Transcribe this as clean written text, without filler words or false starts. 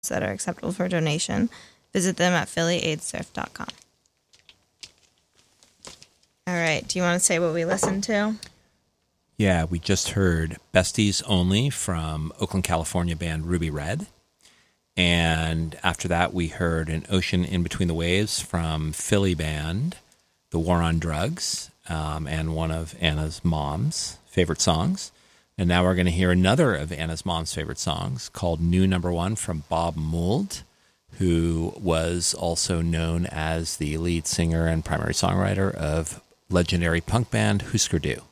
that are acceptable for donation. Visit them at phillyaidsthrift.com. All right. Do you want to say what we listened to? Yeah, we just heard Besties Only from Oakland, California band Ruby Red. And after that, we heard An Ocean in Between the Waves from Philly band The War on Drugs, and one of Anna's mom's favorite songs. And now we're going to hear another of Anna's mom's favorite songs called New Number One from Bob Mould, who was also known as the lead singer and primary songwriter of legendary punk band Husker Du.